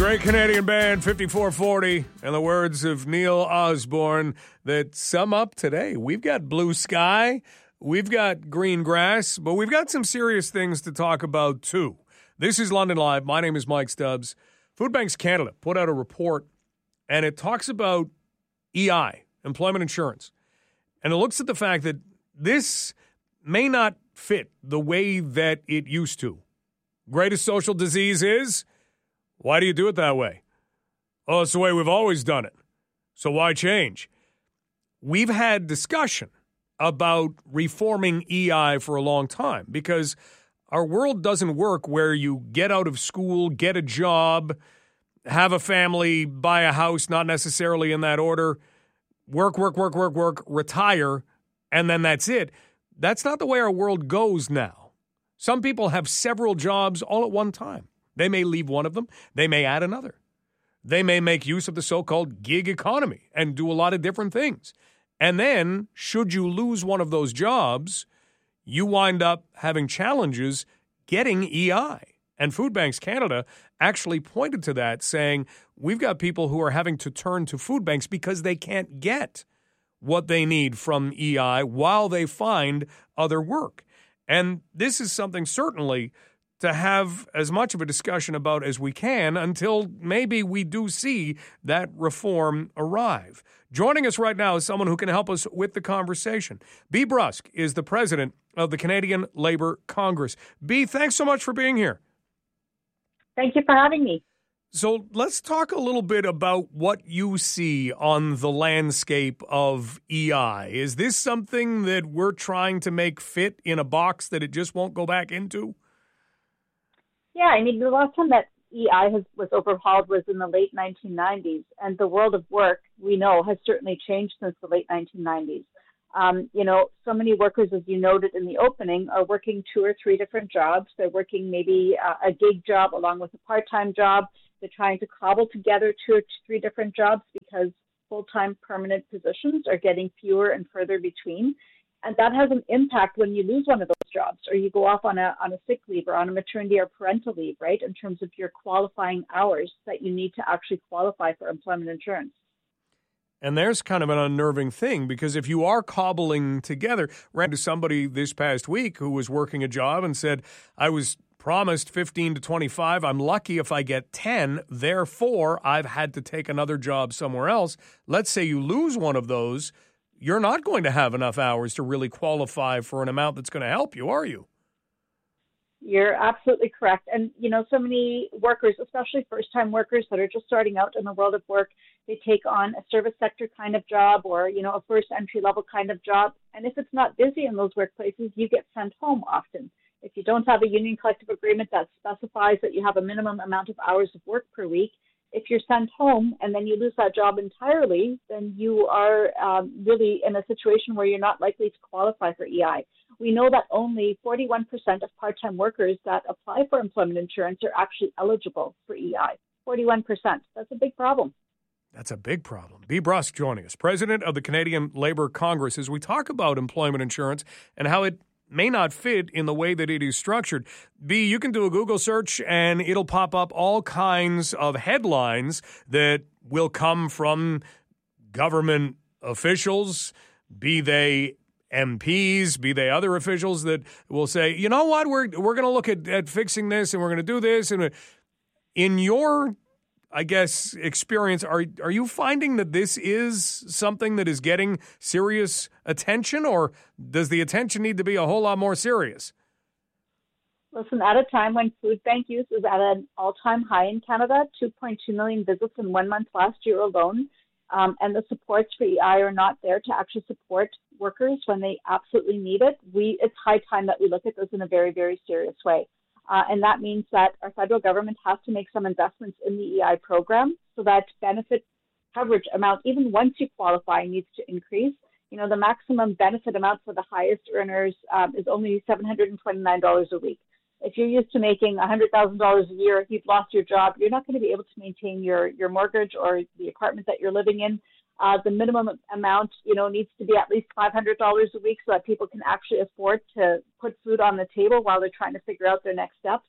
great Canadian band 5440 and the words of Neil Osborne that sum up today. We've got blue sky, we've got green grass, but we've got some serious things to talk about too. This is London Live. My name is Mike Stubbs. Food Banks Canada put out a report and it talks about EI, employment insurance. And it looks at the fact that this may not fit the way that it used to. Greatest social disease is? Why do you do it that way? Oh, it's the way we've always done it. So why change? We've had discussion about reforming EI for a long time because our world doesn't work where you get out of school, get a job, have a family, buy a house, not necessarily in that order, work, retire, and then that's it. That's not the way our world goes now. Some people have several jobs all at one time. They may leave one of them. They may add another. They may make use of the so-called gig economy and do a lot of different things. And then, should you lose one of those jobs, you wind up having challenges getting EI. And Food Banks Canada actually pointed to that, saying we've got people who are having to turn to food banks because they can't get what they need from EI while they find other work. And this is something certainly to have as much of a discussion about as we can until maybe we do see that reform arrive. Joining us right now is someone who can help us with the conversation. Bea Brusk is the president of the Canadian Labour Congress. Bea, thanks so much for being here. Thank you for having me. So let's talk a little bit about what you see on the landscape of EI. Is this something that we're trying to make fit in a box that it just won't go back into? Yeah, I mean, the last time that EI was overhauled was in the late 1990s, and the world of work, we know, has certainly changed since the late 1990s. So many workers, as you noted in the opening, are working 2 or 3 different jobs. They're working maybe a gig job along with a part-time job. They're trying to cobble together 2 or 3 different jobs because full-time permanent positions are getting fewer and further between. And that has an impact when you lose one of those jobs or you go off on a sick leave or on a maternity or parental leave, right, in terms of your qualifying hours that you need to actually qualify for employment insurance. And there's kind of an unnerving thing because if you are cobbling together, ran to somebody this past week who was working a job and said, I was promised 15 to 25. I'm lucky if I get 10. Therefore, I've had to take another job somewhere else. Let's say you lose one of those. You're not going to have enough hours to really qualify for an amount that's going to help you, are you? You're absolutely correct. And, so many workers, especially first-time workers that are just starting out in the world of work, they take on a service sector kind of job or, a first entry-level kind of job. And if it's not busy in those workplaces, you get sent home often. If you don't have a union collective agreement that specifies that you have a minimum amount of hours of work per week, if you're sent home and then you lose that job entirely, then you are really in a situation where you're not likely to qualify for EI. We know that only 41% of part-time workers that apply for employment insurance are actually eligible for EI. 41%. That's a big problem. That's a big problem. Bea Brusk joining us, president of the Canadian Labour Congress, as we talk about employment insurance and how it may not fit in the way that it is structured. Bea, you can do a Google search and it'll pop up all kinds of headlines that will come from government officials, be they MPs, be they other officials that will say, you know what, we're going to look at fixing this and we're going to do this. And in your experience, are you finding that this is something that is getting serious attention, or does the attention need to be a whole lot more serious? Listen, at a time when food bank use is at an all-time high in Canada, 2.2 million visits in 1 month last year alone, and the supports for EI are not there to actually support workers when they absolutely need it, it's high time that we look at this in a very, very serious way. And that means that our federal government has to make some investments in the EI program so that benefit coverage amount, even once you qualify, needs to increase. The maximum benefit amount for the highest earners is only $729 a week. If you're used to making $100,000 a year, if you've lost your job, you're not going to be able to maintain your mortgage or the apartment that you're living in. The minimum amount, needs to be at least $500 a week so that people can actually afford to put food on the table while they're trying to figure out their next steps.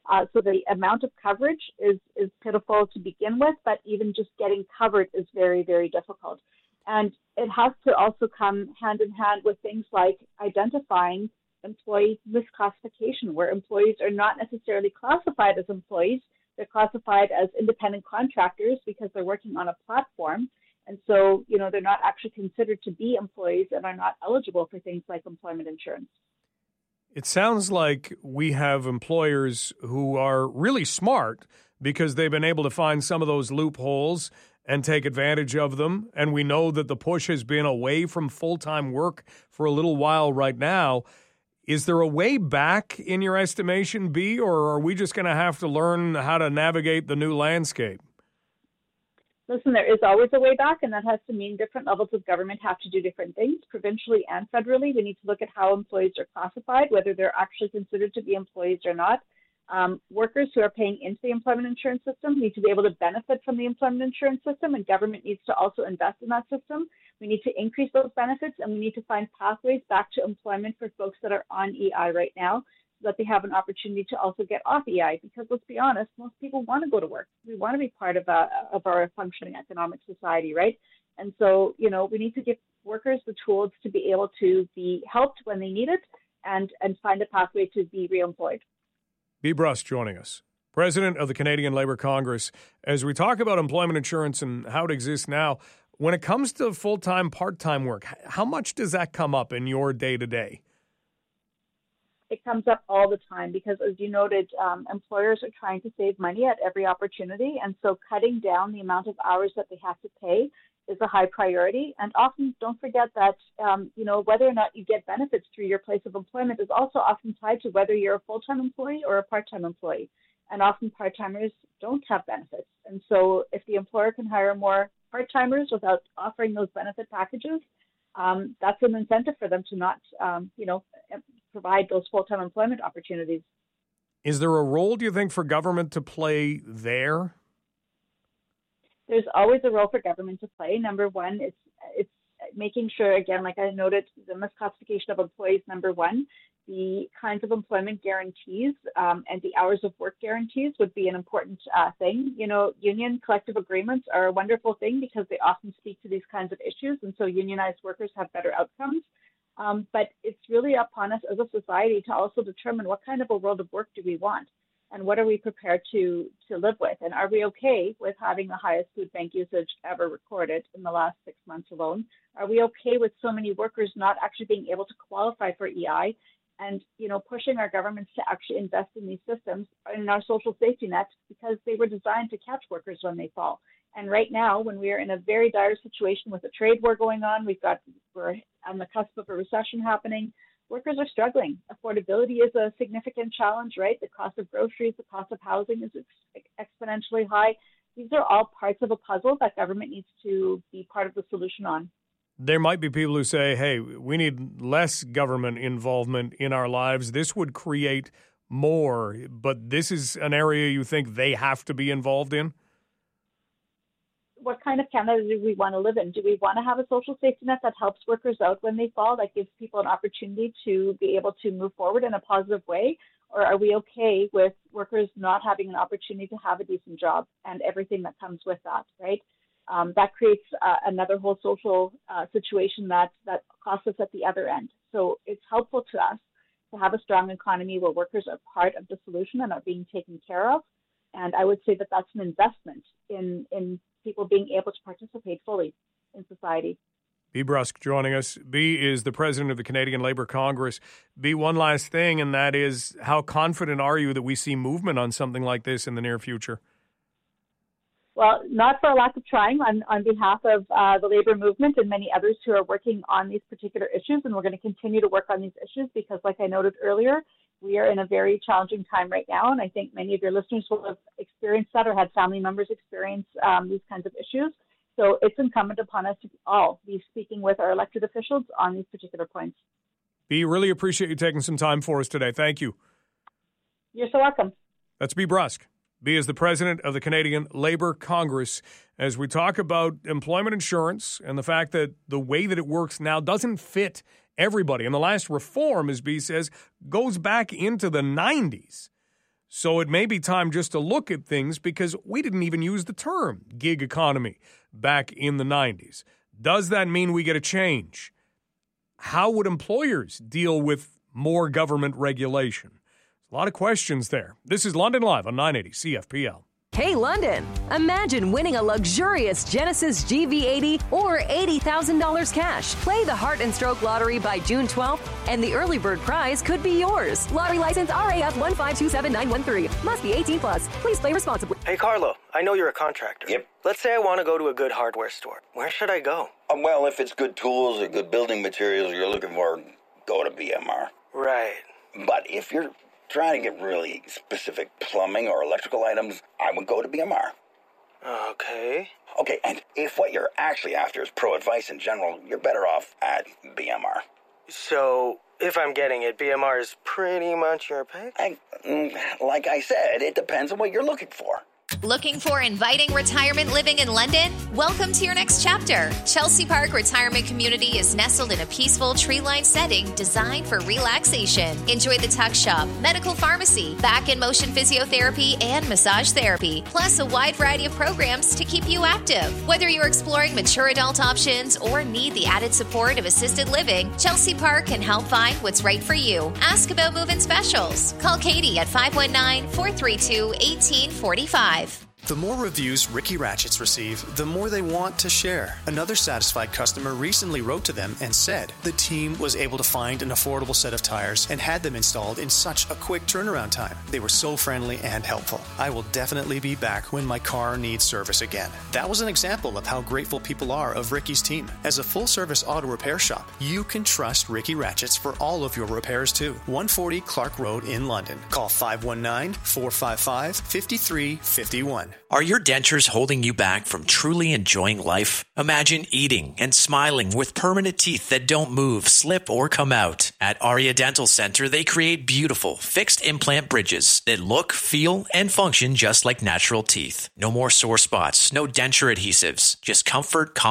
So the amount of coverage is pitiful to begin with, but even just getting covered is very, very difficult. And it has to also come hand in hand with things like identifying employee misclassification, where employees are not necessarily classified as employees. They're classified as independent contractors because they're working on a platform. And so, they're not actually considered to be employees and are not eligible for things like employment insurance. It sounds like we have employers who are really smart because they've been able to find some of those loopholes and take advantage of them. And we know that the push has been away from full-time work for a little while right now. Is there a way back in your estimation, B, or are we just going to have to learn how to navigate the new landscape? Listen, there is always a way back, and that has to mean different levels of government have to do different things, provincially and federally. We need to look at how employees are classified, whether they're actually considered to be employees or not. Workers who are paying into the employment insurance system need to be able to benefit from the employment insurance system, and government needs to also invest in that system. We need to increase those benefits, and we need to find pathways back to employment for folks that are on EI right now, so that they have an opportunity to also get off EI. Because let's be honest, most people want to go to work. We want to be part of our functioning economic society, right? And so, we need to give workers the tools to be able to be helped when they need it and find a pathway to be reemployed. Bea Brusk joining us, President of the Canadian Labour Congress. As we talk about employment insurance and how it exists now, when it comes to full-time, part-time work, how much does that come up in your day-to-day? It comes up all the time because, as you noted, employers are trying to save money at every opportunity. And so cutting down the amount of hours that they have to pay is a high priority. And often don't forget that, whether or not you get benefits through your place of employment is also often tied to whether you're a full-time employee or a part-time employee. And often part-timers don't have benefits. And so if the employer can hire more part-timers without offering those benefit packages, that's an incentive for them to not, provide those full-time employment opportunities. Is there a role, do you think, for government to play there? There's always a role for government to play. Number one, it's making sure, again, like I noted, the misclassification of employees, number one, the kinds of employment guarantees and the hours of work guarantees would be an important thing. Union collective agreements are a wonderful thing because they often speak to these kinds of issues, and so unionized workers have better outcomes. But it's really upon us as a society to also determine what kind of a world of work do we want and what are we prepared to live with? And are we okay with having the highest food bank usage ever recorded in the last 6 months alone? Are we okay with so many workers not actually being able to qualify for EI and, pushing our governments to actually invest in these systems in our social safety nets because they were designed to catch workers when they fall? And right now, when we are in a very dire situation with a trade war going on, we're on the cusp of a recession happening, workers are struggling. Affordability is a significant challenge, right? The cost of groceries, the cost of housing is exponentially high. These are all parts of a puzzle that government needs to be part of the solution on. There might be people who say, hey, we need less government involvement in our lives. This would create more, but this is an area you think they have to be involved in? What kind of Canada do we want to live in? Do we want to have a social safety net that helps workers out when they fall, that gives people an opportunity to be able to move forward in a positive way? Or are we okay with workers not having an opportunity to have a decent job and everything that comes with that, right? That creates another whole social situation that costs us at the other end. So it's helpful to us to have a strong economy where workers are part of the solution and are being taken care of. And I would say that that's an investment in people being able to participate fully in society. Bea Brusk joining us. Bea is the president of the Canadian Labour Congress. Bea, one last thing, and that is, how confident are you that we see movement on something like this in the near future? Well, not for a lack of trying on behalf of the labour movement and many others who are working on these particular issues, and we're going to continue to work on these issues because, like I noted earlier, we are in a very challenging time right now, and I think many of your listeners will have experienced that or had family members experience these kinds of issues. So it's incumbent upon us to all be speaking with our elected officials on these particular points. Bea, really appreciate you taking some time for us today. Thank you. You're so welcome. That's Bea Brusk. Bea is the president of the Canadian Labour Congress. As we talk about employment insurance and the fact that the way that it works now doesn't fit everybody. And the last reform, as Bea says, goes back into the 90s. So it may be time just to look at things because we didn't even use the term gig economy back in the 90s. Does that mean we get a change? How would employers deal with more government regulation? A lot of questions there. This is London Live on 980 CFPL. Hey, London, imagine winning a luxurious Genesis GV80 or $80,000 cash. Play the Heart and Stroke Lottery by June 12th, and the early bird prize could be yours. Lottery license RAF 1527913. Must be 18 plus. Please play responsibly. Hey, Carlo, I know you're a contractor. Yep. Let's say I want to go to a good hardware store. Where should I go? Well, if it's good tools or good building materials you're looking for, go to BMR. Right. But if you're trying to get really specific plumbing or electrical items, I would go to BMR. Okay. Okay, and if what you're actually after is pro advice in general, you're better off at BMR. So, if I'm getting it, BMR is pretty much your pick? Like I said, it depends on what you're looking for. Looking for inviting retirement living in London? Welcome to your next chapter. Chelsea Park Retirement Community is nestled in a peaceful tree-lined setting designed for relaxation. Enjoy the tuck shop, medical pharmacy, back and motion physiotherapy, and massage therapy, plus a wide variety of programs to keep you active. Whether you're exploring mature adult options or need the added support of assisted living, Chelsea Park can help find what's right for you. Ask about move-in specials. Call Katie at 519-432-1845. The more reviews Ricky Ratchets receive, the more they want to share. Another satisfied customer recently wrote to them and said the team was able to find an affordable set of tires and had them installed in such a quick turnaround time. They were so friendly and helpful. I will definitely be back when my car needs service again. That was an example of how grateful people are of Ricky's team. As a full-service auto repair shop, you can trust Ricky Ratchets for all of your repairs too. 140 Clark Road in London. Call 519-455-5351. Are your dentures holding you back from truly enjoying life? Imagine eating and smiling with permanent teeth that don't move, slip, or come out. At Aria Dental Center, they create beautiful, fixed implant bridges that look, feel, and function just like natural teeth. No more sore spots, no denture adhesives, just comfort,